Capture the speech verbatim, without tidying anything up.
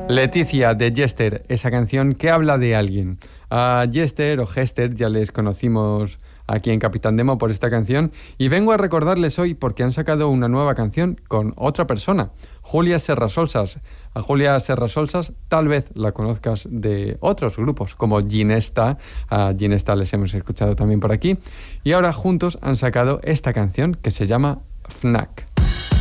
Leticia de Jester, esa canción que habla de alguien. A Jester o Hester ya les conocimos aquí en Capitán Demo por esta canción y vengo a recordarles hoy porque han sacado una nueva canción con otra persona, Julia Serrasolsas. A Julia Serrasolsas tal vez la conozcas de otros grupos como Ginesta, a Ginesta les hemos escuchado también por aquí y ahora juntos han sacado esta canción que se llama Fnac.